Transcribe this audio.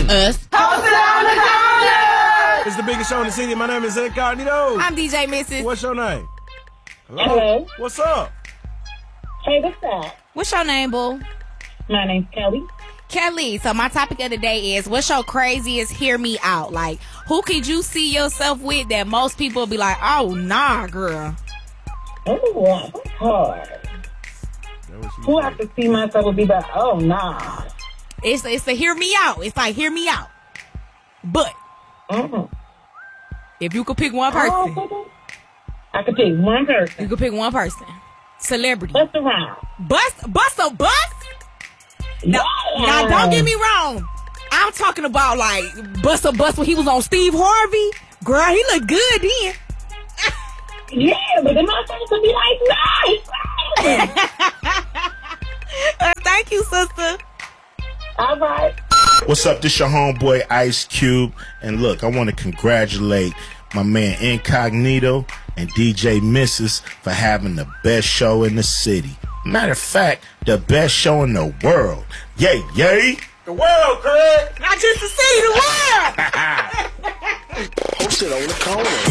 Us. Posted on the corner. It's the biggest show in the city. My name is Incognito. I'm DJ Mrs. What's your name? Hello. What's up? Hey, what's up? What's your name, boo? My name's Kelly. Kelly. So my topic of the day is, what's your craziest hear me out? Like, who could you see yourself with that most people be like, oh, nah, girl? Oh, that's hard. Who I could see myself would be like, oh, nah. It's a hear me out. It's like, hear me out. But if you could pick one person, I could pick one person. you could pick one person. Celebrity. Bust around. Bust a bust? No, now don't get me wrong. I'm talking about like bust a bust when he was on Steve Harvey. Girl, he looked good then. Yeah, but the motherfuckers would be like, nah. Thank you, sister. All right. What's up? This your homeboy Ice Cube. And look, I want to congratulate my man Incognito and DJ Mrs. for having the best show in the city. Matter of fact, the best show in the world. Yay, yay. The world, Craig. Not just the city, the world. Posted on the corner.